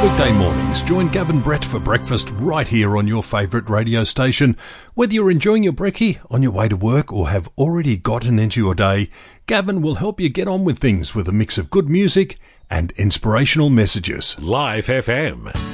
Weekday mornings, join Gavin Brett for breakfast right here on your favourite radio station. Whether you're enjoying your brekkie, on your way to work or have already gotten into your day, Gavin will help you get on with things with a mix of good music and inspirational messages. Live FM.